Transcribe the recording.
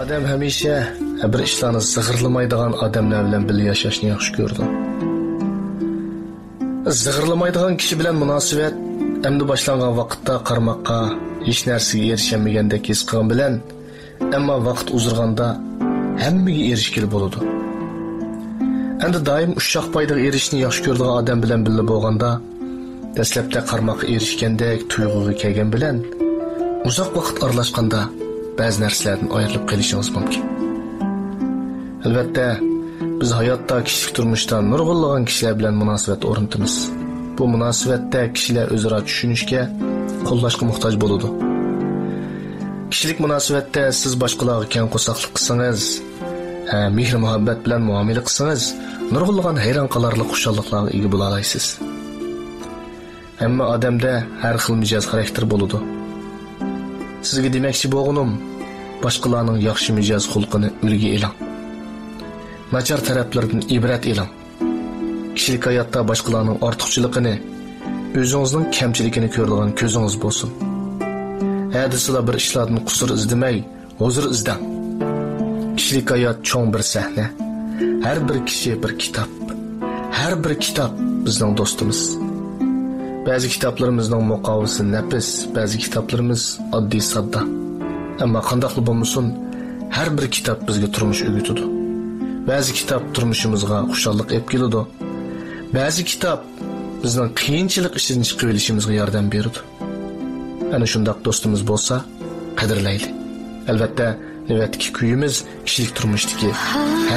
Adam hamisha bir ishlarni zig'irlamaydigan odamlar bilan birga yashashni yaxshi ko'rdi. Zig'irlamaydigan kishi bilan munosabat endi boshlangan vaqtda qarmoqqa hech narsaga erishilmagandek his qilgan bilan, ammo vaqt uzurganda hammaga erishgili bo'ladi. Endi doim ushshoq foydaga erishishni yaxshi ko'radigan odam bilan birga bo'lganda, dastlabda qarmoqqa erishgandek tuyg'uga kelgan bilan, uzoq vaqt aralashganda ba'zi narsalardan ayrilib qolishingiz mumkin. Albatta, biz hayotda kishilik turmushda nurg'unlagan kishilar bilan munosabat o'rnatamiz. Bu munosabatda kishilar o'zaro tushunishga, qo'llashga muhtoj bo'ladi. Kishilik munosabatda siz boshqalarga keng qo'saqlik qilsangiz, mehr muhabbat bilan muomala qilsangiz, nurg'unlagan hayron qolarlik xushalliklarga ega bo'la olasiz. Hamma odamda har xil mijoz xarakter bo'ladi. Sizga demoqchi bo'lganim, boshqalarning yaxshi mijoz xulqini o'rga eling. Nachar taraflardan ibrat eling. Kishilik hayotda boshqalarning ortiqchiligini, o'zingizning kamchiligini ko'radigan ko'zingiz bo'lsin. Hadislar bir ishlardan qusur izlamay, huzur izlang. Kishilik hayot cho'ng bir sahna. Har bir kishi bir kitob. Har bir kitob bizning do'stimiz. Ba'zi kitoblarimizning muqovisi nafis, ba'zi kitoblarimiz oddiy sodda. Ammo qandoqli bo'lmasin, har bir kitob bizga turmush o'rgatadi. Ba'zi kitob turmushimizga xushallik olib keladi. Ba'zi kitob bizning qiyinchilik ishidan chiqib olishimizga yordam beradi. Ana shundoq do'stimiz bo'lsa, qadrlaylik. Albatta, navbatdagi kuyimiz kishilik turmushdagi